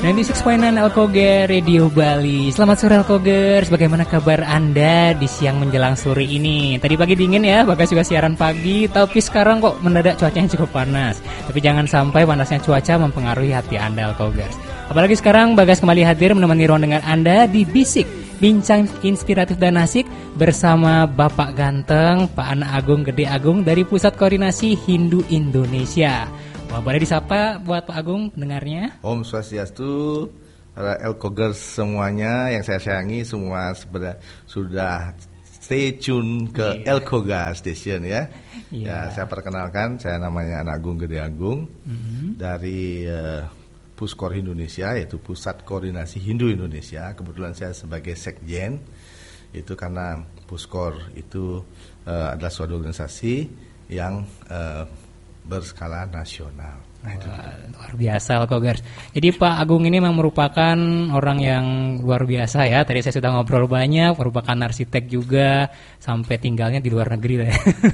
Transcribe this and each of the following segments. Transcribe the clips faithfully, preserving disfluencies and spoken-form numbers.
sembilan puluh enam koma sembilan Alkoger Radio Bali. Selamat sore Alkogers, bagaimana kabar Anda di siang menjelang sore ini? Tadi pagi dingin ya, Bagas juga siaran pagi, tapi sekarang kok mendadak cuacanya cukup panas. Tapi jangan sampai panasnya cuaca mempengaruhi hati Anda Alkogers. Apalagi sekarang Bagas kembali hadir menemani ruang dengar Anda di Bisik, bincang inspiratif dan asik bersama Bapak Ganteng, Pak Anak Agung Gede Agung dari Pusat Koordinasi Hindu Indonesia. Wah, boleh disapa buat Pak Agung pendengarnya. Om Swastiastu, para Elkogers semuanya yang saya sayangi, semua sebenarnya sudah stay tune ke yeah. Elkoga Station ya. Yeah. Ya, saya perkenalkan, saya namanya Anak Agung Gede Agung mm-hmm. dari uh, Puskor Indonesia, yaitu Pusat Koordinasi Hindu Indonesia. Kebetulan saya sebagai sekjen, itu karena Puskor itu uh, adalah suatu organisasi yang uh, berskala nasional. Nah, itu wah, luar biasa Alkogers. Jadi Pak Agung ini memang merupakan orang yang luar biasa ya. Tadi saya sudah ngobrol banyak, merupakan arsitek juga, sampai tinggalnya di luar negeri.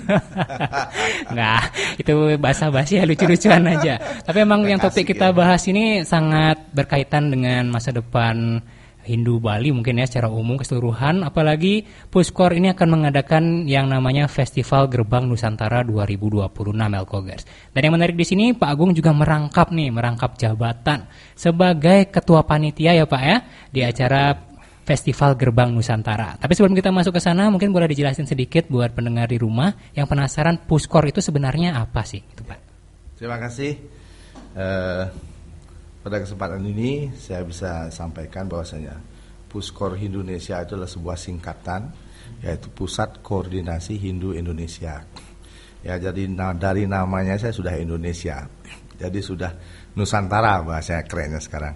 Nah, itu basa-basi ya, lucu-lucuan aja. Tapi memang yang topik kita bahas ini sangat berkaitan dengan masa depan Hindu Bali mungkin ya secara umum keseluruhan, apalagi Puskor ini akan mengadakan yang namanya Festival Gerbang Nusantara dua ribu dua puluh enam Elkogers. Dan yang menarik di sini Pak Agung juga merangkap nih, merangkap jabatan sebagai ketua panitia ya Pak ya di acara Festival Gerbang Nusantara. Tapi sebelum kita masuk ke sana, mungkin boleh dijelasin sedikit buat pendengar di rumah yang penasaran Puskor itu sebenarnya apa sih, itu Pak? Terima kasih. Uh... Pada kesempatan ini saya bisa sampaikan bahwasanya Puskor Indonesia itu adalah sebuah singkatan, yaitu Pusat Koordinasi Hindu Indonesia. Ya, jadi nah, dari namanya saya sudah Indonesia, jadi sudah Nusantara bahasa kerennya sekarang.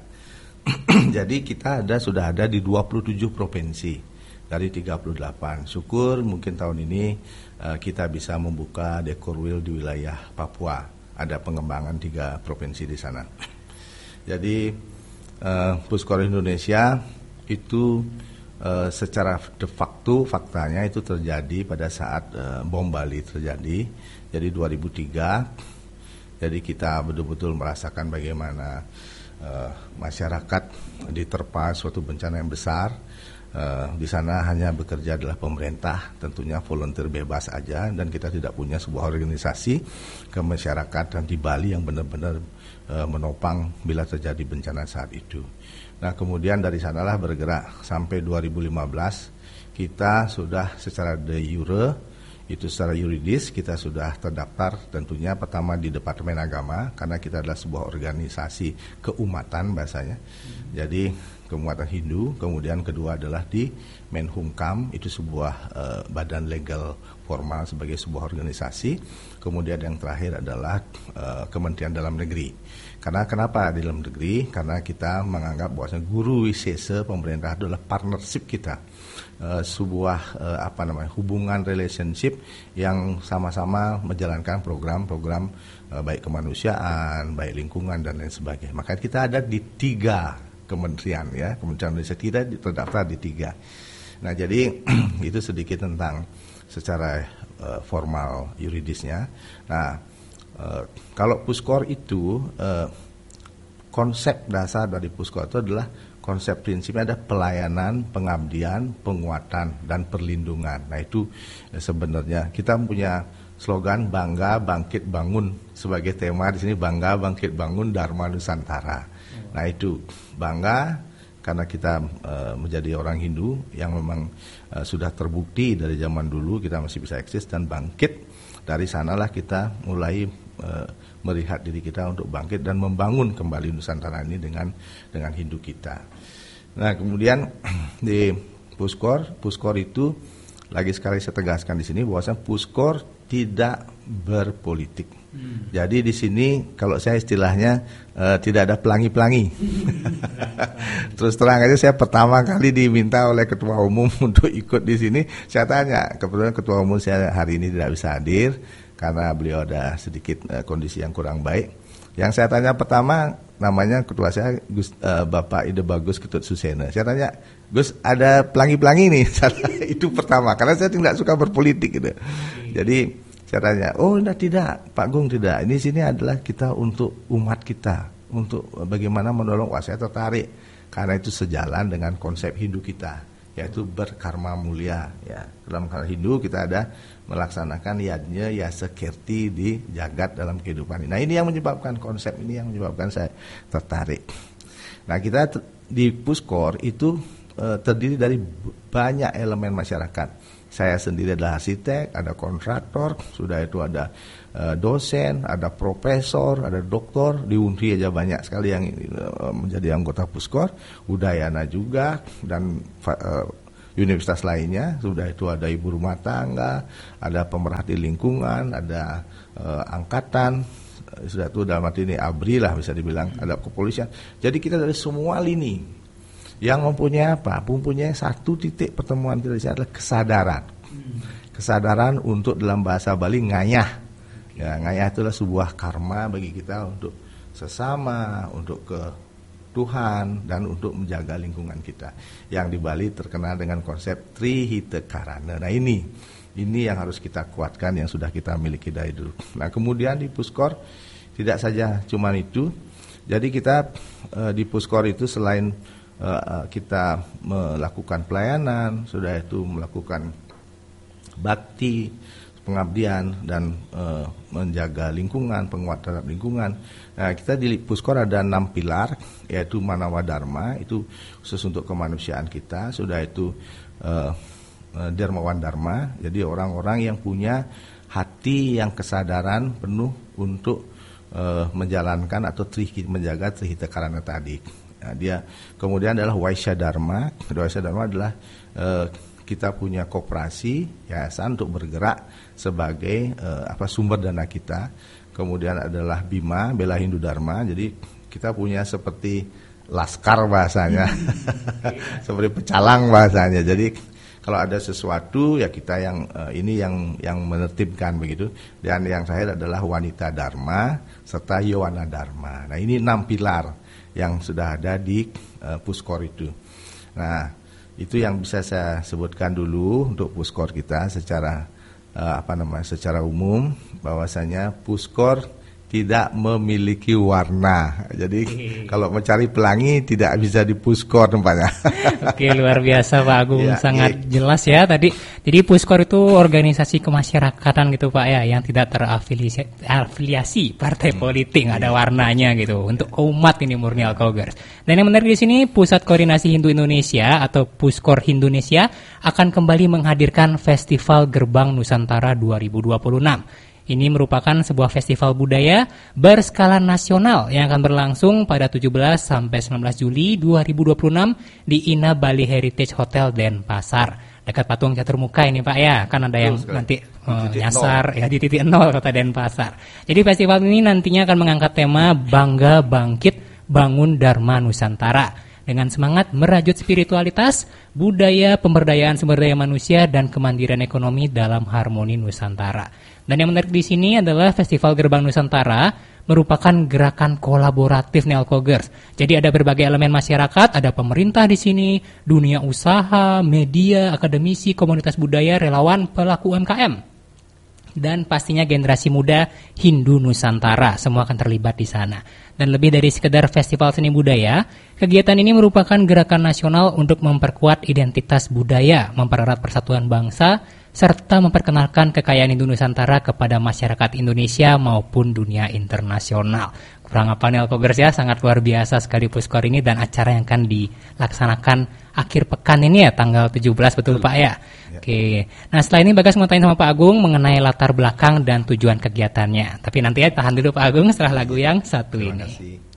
Jadi kita ada sudah ada di dua puluh tujuh provinsi dari tiga puluh delapan. Syukur mungkin tahun ini uh, kita bisa membuka Dekorwil di wilayah Papua. Ada pengembangan tiga provinsi di sana. Jadi uh, Puskor Indonesia itu uh, secara de facto faktanya itu terjadi pada saat uh, bom Bali terjadi. Jadi dua ribu tiga. Jadi kita betul-betul merasakan bagaimana uh, masyarakat diterpa suatu bencana yang besar. Uh, di sana hanya bekerja adalah pemerintah, tentunya volunteer bebas aja, dan kita tidak punya sebuah organisasi kemasyarakatan di Bali yang benar-benar uh, menopang bila terjadi bencana saat itu. Nah, kemudian dari sanalah bergerak sampai dua ribu lima belas kita sudah secara de jure, itu secara yuridis kita sudah terdaftar tentunya pertama di Departemen Agama karena kita adalah sebuah organisasi keumatan bahasanya. Jadi keumatan Hindu, kemudian kedua adalah di Menhumkam, itu sebuah uh, badan legal formal sebagai sebuah organisasi. Kemudian yang terakhir adalah uh, Kementerian Dalam Negeri. Karena kenapa di dalam negeri? Karena kita menganggap bahwasanya guru wisesa pemerintah adalah partnership kita, uh, sebuah uh, apa namanya hubungan relationship yang sama-sama menjalankan program-program uh, baik kemanusiaan, baik lingkungan dan lain sebagainya. Maka kita ada di tiga kementerian ya, Kementerian Indonesia kita terdaftar di tiga. Nah, jadi itu sedikit tentang secara uh, formal yuridisnya. Nah, uh, kalau Puskor itu uh, konsep dasar dari Puskor itu adalah konsep prinsipnya ada pelayanan, pengabdian, penguatan dan perlindungan. Nah, itu uh, sebenarnya kita punya slogan bangga bangkit bangun sebagai tema di sini, bangga bangkit bangun Dharma Nusantara. Nah, itu bangga karena kita uh, menjadi orang Hindu yang memang uh, sudah terbukti dari zaman dulu kita masih bisa eksis, dan bangkit dari sanalah kita mulai uh, melihat diri kita untuk bangkit dan membangun kembali Nusantara ini dengan dengan Hindu kita. Nah, kemudian di Puskor, Puskor itu lagi sekali saya tegaskan di sini bahwasanya Puskor tidak berpolitik. Hmm. Jadi di sini kalau saya istilahnya uh, tidak ada pelangi-pelangi. Terus terang aja saya pertama kali diminta oleh ketua umum untuk ikut di sini. Saya tanya, kebetulan ketua umum saya hari ini tidak bisa hadir karena beliau ada sedikit uh, kondisi yang kurang baik. Yang saya tanya pertama, namanya ketua saya Gus, uh, Bapak Ide Bagus Ketut Susena. Saya tanya, Gus ada pelangi-pelangi nih? Itu pertama, karena saya tidak suka berpolitik gitu. Jadi saya tanya, oh enggak, tidak Pak Gung, tidak. Ini sini adalah kita untuk umat kita, untuk bagaimana menolong. Wah, saya tertarik karena itu sejalan dengan konsep Hindu kita, yaitu berkarma mulia. Ya, dalam karma Hindu kita ada melaksanakan yajna yasa kirti di jagat dalam kehidupan ini. Nah, ini yang menyebabkan konsep ini yang menyebabkan saya tertarik. Nah, kita t- di Puskor itu e, terdiri dari banyak elemen masyarakat. Saya sendiri adalah arsitek, ada kontraktor, sudah itu ada e, dosen, ada profesor, ada doktor, di U N R I aja banyak sekali yang e, menjadi anggota Puskor, Udayana juga, dan e, universitas lainnya, sudah itu ada ibu rumah tangga, ada pemerhati lingkungan, ada e, angkatan, e, sudah itu dalam arti ini ABRI lah bisa dibilang, ada kepolisian. Jadi kita dari semua lini. Yang mempunyai apa? Mempunyai satu titik pertemuan kita di sini adalah kesadaran. Kesadaran untuk dalam bahasa Bali ngayah. Ya, ngayah itulah sebuah karma bagi kita untuk sesama, untuk ke Tuhan, dan untuk menjaga lingkungan kita. Yang di Bali terkenal dengan konsep Trihita Karana. Nah, ini ini yang harus kita kuatkan, yang sudah kita miliki dari dulu. Nah, kemudian di Puskor tidak saja cuma itu. Jadi kita eh, di Puskor itu selain Uh, kita melakukan pelayanan, sudah itu melakukan bakti, pengabdian, dan uh, menjaga lingkungan, penguatan terhadap lingkungan. Nah, kita di Puskor ada enam pilar, yaitu Manawa Dharma, itu khusus untuk kemanusiaan kita, sudah itu uh, uh, Dermawan Dharma, jadi orang-orang yang punya hati yang kesadaran penuh untuk uh, menjalankan atau tri, menjaga Trihita Karana tadi. Nah, dia kemudian adalah Waisya Dharma. Waisya Dharma adalah eh, kita punya koperasi yayasan untuk bergerak sebagai eh, apa sumber dana kita. Kemudian adalah Bima, Bela Hindu Dharma. Jadi kita punya seperti laskar bahasanya, seperti pecalang bahasanya. Jadi kalau ada sesuatu ya kita yang eh, ini yang yang menertibkan begitu. Dan yang terakhir adalah Wanita Dharma serta Yowana Dharma. Nah, ini enam pilar yang sudah ada di uh, Puskor itu. Nah, itu yang bisa saya sebutkan dulu untuk Puskor kita secara uh, apa namanya secara umum, bahwasanya Puskor tidak memiliki warna. Jadi Oke. kalau mencari pelangi tidak bisa di Puskor tempatnya. Oke, luar biasa Pak Agung, ya, sangat ya. jelas ya tadi. Jadi Puskor itu organisasi kemasyarakatan gitu Pak ya, yang tidak terafiliasi afiliasi partai politik, hmm. ada warnanya gitu. Untuk umat ini murni Alkogers. Dan yang menarik di sini, Pusat Koordinasi Hindu Indonesia atau Puskor Hindunesia akan kembali menghadirkan Festival Gerbang Nusantara dua ribu dua puluh enam. Ini merupakan sebuah festival budaya berskala nasional yang akan berlangsung pada tujuh belas sampai sembilan belas Juli dua ribu dua puluh enam di Ina Bali Heritage Hotel Denpasar. Dekat patung catur muka ini Pak ya, kan ada yang Betul, nanti uh, nyasar ya di titik nol kota Denpasar. Jadi festival ini nantinya akan mengangkat tema Bangga Bangkit Bangun Dharma Nusantara. Dengan semangat merajut spiritualitas, budaya, pemberdayaan sumber daya manusia, dan kemandirian ekonomi dalam harmoni Nusantara. Dan yang menarik di sini adalah Festival Gerbang Nusantara merupakan gerakan kolaboratif nih Alkogers. Jadi ada berbagai elemen masyarakat, ada pemerintah di sini, dunia usaha, media, akademisi, komunitas budaya, relawan, pelaku U M K M. Dan pastinya generasi muda Hindu Nusantara, semua akan terlibat di sana. Dan lebih dari sekedar festival seni budaya, kegiatan ini merupakan gerakan nasional untuk memperkuat identitas budaya, mempererat persatuan bangsa, serta memperkenalkan kekayaan Hindu Nusantara kepada masyarakat Indonesia maupun dunia internasional. Kurang apa nih Alkogers ya, sangat luar biasa sekali Puskor ini, dan acara yang akan dilaksanakan akhir pekan ini ya, tanggal tujuh belas, betul, betul Pak ya? Ya. Oke, nah setelah ini Bagas mau tanya sama Pak Agung mengenai latar belakang dan tujuan kegiatannya. Tapi nanti ya tahan dulu Pak Agung setelah lagu yang satu Terima ini. Kasih.